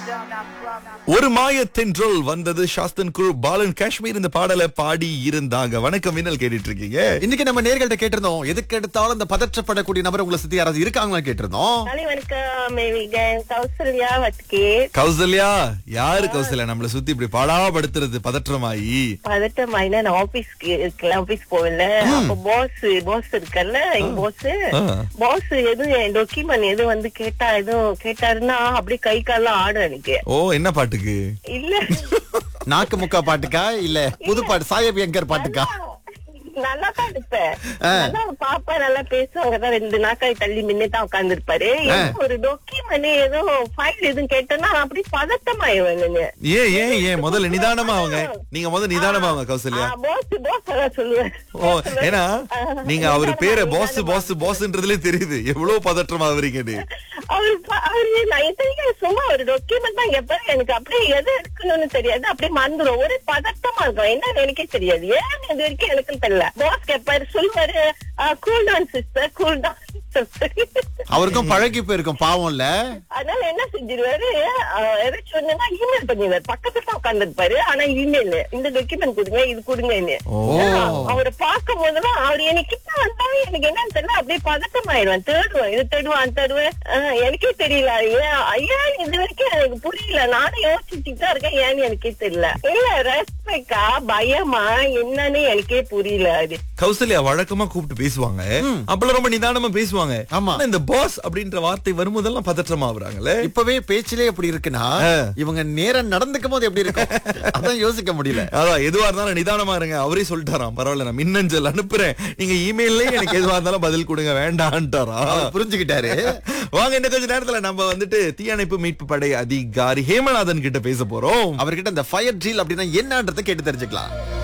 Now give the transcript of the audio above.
ஒரு மாய தென்றல் வந்தது. சாஸ்தன் குரு பாலன் காஷ்மீர் இந்த பாடலை பாடி இருந்தாங்க. வணக்கம், மின்னல் கேட்டுட்டு இருக்கீங்க. இன்னைக்கு நம்ம நேர்கள்ட்ட கேட்டிருந்தோம், எதுக்கு எடுத்தாலும் இந்த பதற்றப்படக்கூடிய நபர் உங்களை சுத்தி யாராவது இருக்காங்களா கேட்டிருந்தோம். கௌசல்யா, யாரு கௌசல்யா நம்மள சுத்தி இப்படி பாடாப்படுத்துறது பதற்றமாயி? பதட்டமாயினா நான் ஆபீஸ் போகல. அப்ப பாஸ் இருக்கல்ல, எங்க பாஸ் எதுவும் டாக்குமெண்ட் எதுவும் வந்து கேட்டாருன்னா அப்படியே கை கால்லாம் ஆடும் எனக்கு. ஓ, என்ன பாட்டுக்கு? இல்ல நாக்கு முக்கா பாட்டுக்கா இல்ல புது பாட்டு சாயப் எங்கர் பாட்டுக்கா? நல்லா தான் இருப்பேன், நல்லா பாப்பா நல்லா பேசுவாங்க. 2 நாட்கள் தள்ளி முன்னேதான் உட்கார்ந்து இருப்பாரு. ஒரு டாக்குமெண்ட் ஏதோ ஃபைல் எதுவும் கேட்டோம்னா அப்படி பதட்டமாயிடுவாங்க. ஏன் முதல்ல நிதானமா அவங்க, நீங்க முதல்ல நிதானமா அவங்க கௌசல்யா. பாஸ் சொல்லுவேன். ஓ, ஏன்னா நீங்க அவரு பேரை பாஸ்ன்றதுலே தெரியுது எவ்வளவு பதற்றமா ஆவறீங்கன்னு. அவரு நான் எத்தனைக்கும் சும்மா ஒரு டாக்குமெண்ட் தான் கேட்பாரு. எனக்கு அப்படியே எது எடுக்கணும்னு தெரியாது, அப்படியே மறந்துடும். ஒரு பதட்டமா இருக்கும், என்னன்னு எனக்கே தெரியாது. ஏன் இது வரைக்கும் எனக்கு தெரியல. பாஸ் கேட்பாரு, சொல்லுவாரு, cool down sister, cool down. அவருக்கும் பழகி போயிருக்கும் பாவம் இல்ல. அதனால என்ன செஞ்சிருவாரு, ஏதாச்சும் ஒண்ணுன்னா இமெயில் பண்ணிடுவாரு. பக்கத்துல தான் உட்கார்ந்து இருப்பாரு, ஆனா இமெயில் இந்த டாக்குமெண்ட் கொடுங்க, இது கொடுங்கன்னு. அவரை பார்க்கும் போதுதான் அவர் எனக்கு கிட்ட வந்தாவே எனக்கு என்னன்னு தெரியல, அப்படியே பதட்டமாயிடுவேன். தேடுவேன். எனக்கே தெரியல ஏன் இது வரைக்கும் எனக்கு புரியல. நானும் யோசிச்சுட்டு தான் இருக்கேன், ஏன்னு எனக்கே தெரியல. இல்ல ரெஸ்பெக்டா பயமா என்னன்னு எனக்கே புரியல. அது கௌசல்யா வழக்கமா கூப்பிட்டு பேசுவாங்க, அப்பெல்லாம் ரொம்ப நிதானமா பேசுவாங்க. ஆமா, இந்த பாஸ் அப்படின்ற வார்த்தை வரும்போதெல்லாம் பதற்றமா ஆகுறாங்களே. இப்பவே பேச்சிலே எப்படி இருக்குன்னா இவங்க நேரம் நடந்துக்கும் போது எப்படி இருக்கும் அதான் யோசிக்க முடியல. அதான் எதுவா இருந்தாலும் நிதானமா இருங்க. அவரே சொல்லிட்டாராம், பரவாயில்ல நான் மின்னஞ்சல் அனுப்புறேன், நீங்க இமெயில்ல எனக்கு எதுவா இருந்தாலும் பதில் கொடுங்க வேண்டான்ட்டாரா. புரிஞ்சுக்கிட்டாரு. வாங்க, இந்த கொஞ்ச நேரத்துல நம்ம வந்துட்டு தீயணைப்பு மீட்பு படை அதிகாரி ஹேமநாதன் கிட்ட பேச போறோம். அவர்கிட்ட இந்த ஃபயர் ட்ரில் அப்படின்னா என்னன்றதை கேட்டு தெரிஞ்சுக்கலாம்.